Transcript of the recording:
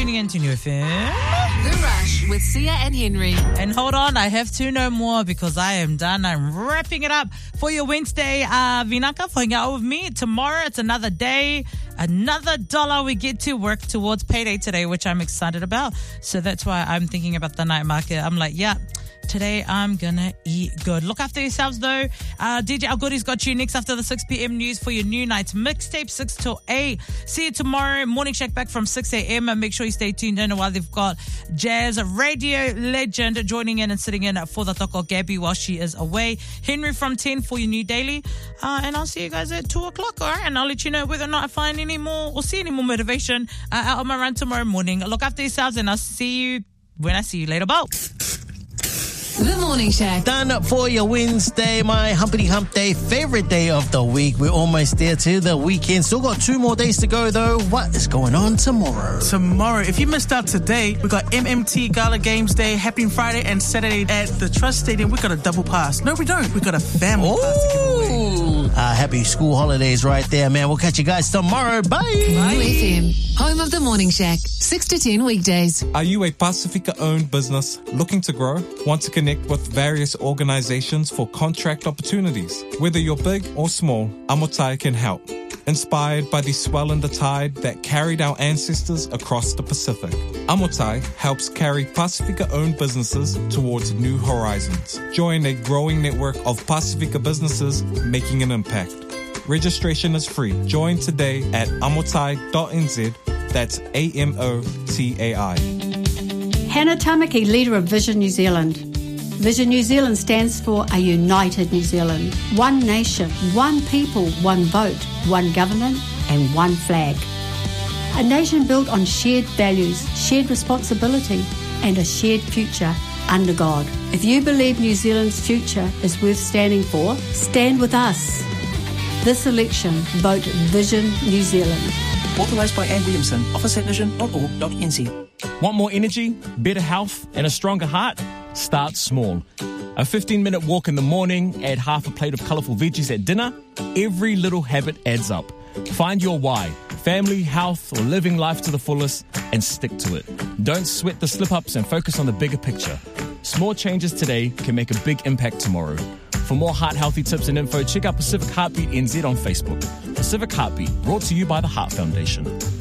tuning in to New FM. The Rush with Sia and Henry. And hold on, I have to know more because I am done. I'm wrapping it up for your Wednesday. Vinaka for hanging out with me. Tomorrow, it's another day, another dollar we get to work towards payday today, which I'm excited about. So that's why I'm thinking about the night market. I'm like, yeah, today I'm gonna eat good. Look after yourselves though. DJ Al Goodi's got you next after the 6 p.m. news for your new night's mixtape, 6 till 8. See you tomorrow. Morning Shack back from 6 a.m. And make sure you stay tuned in while they've got jazz radio legend joining in and sitting in for the Toko Gabby while she is away. Henry from 10 for your new daily. And I'll see you guys at 2 o'clock, all right? And I'll let you know whether or not I find any more or see any more motivation out on my run tomorrow morning. Look after yourselves and I'll see you when I see you later. Bye. The Morning Shack. Done for your Wednesday, my humpity hump day, favorite day of the week. We're almost there to the weekend. Still got 2 more days to go though. What is going on tomorrow? Tomorrow, if you missed out today, we got MMT Gala Games Day happening Friday and Saturday at the Trust Stadium. We got a double pass. No, we don't. We got a family pass to give away. Happy school holidays right there, man. We'll catch you guys tomorrow. Bye. New FM, home of the Morning Shack, 6 to 10 weekdays. Are you a Pacifica-owned business looking to grow? Want to connect with various organizations for contract opportunities? Whether you're big or small, Amotai can help. Inspired by the swell in the tide that carried our ancestors across the Pacific, Amotai helps carry Pacifica-owned businesses towards new horizons. Join a growing network of Pacifica businesses making an impact. Registration is free. Join today at amotai.nz. That's AMOTAI. Hannah Tamaki, leader of Vision New Zealand. Vision New Zealand stands for a united New Zealand. One nation, one people, one vote, one government and one flag. A nation built on shared values, shared responsibility and a shared future under God. If you believe New Zealand's future is worth standing for, stand with us. This election, vote Vision New Zealand. Authorised by Anne Williamson. Office at vision.org.nz. Want more energy, better health, and a stronger heart? Start small. A 15-minute walk in the morning, add half a plate of colourful veggies at dinner. Every little habit adds up. Find your why, family, health, or living life to the fullest, and stick to it. Don't sweat the slip-ups and focus on the bigger picture. Small changes today can make a big impact tomorrow. For more heart-healthy tips and info, check out Pacific Heartbeat NZ on Facebook. Pacific Heartbeat, brought to you by the Heart Foundation.